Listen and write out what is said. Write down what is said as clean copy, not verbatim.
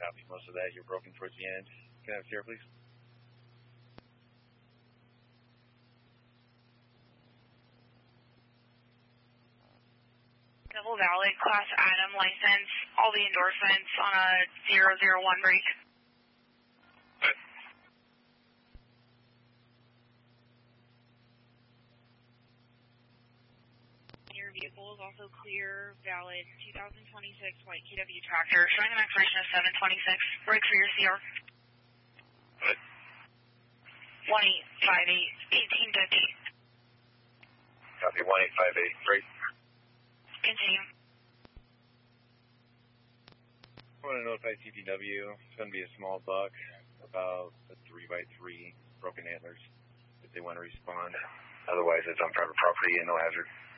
Copy most of that. You're broken towards the end. Can I have Sierra, please? Double valid, Class Adam license, all the endorsements on a 001 break. Your vehicle is also clear, valid 2026 white KW tractor, showing an expiration of 7/26. Break for your CR. What? 1858, 1850. Copy 1858. Break. Continue. I want to notify CPW. It's going to be a small buck, about a 3x3, broken antlers, if they want to respond. Otherwise, it's on private property and no hazard.